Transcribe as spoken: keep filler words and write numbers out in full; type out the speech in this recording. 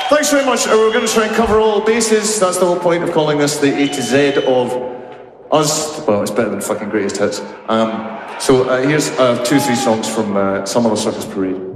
Thanks very much. Uh, We're going to try and cover all bases. That's the whole point of calling this the A to Z of us. Well, it's better than fucking greatest hits. Um, so uh, here's uh, two, three songs from uh, Summer of the Circus Parade.